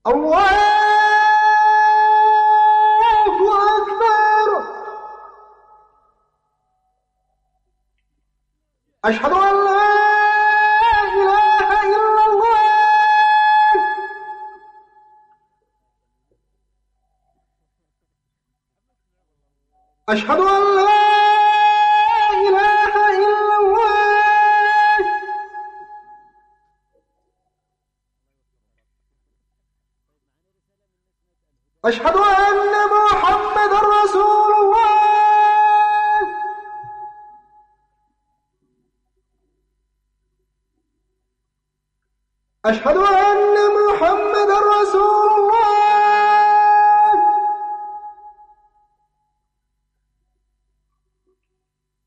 الله أكبر. أشهد أن لا إله إلا الله. أشهد أن لا إله إلا الله. أشهد أن محمدا رسول الله. أشهد أن محمدا رسول الله.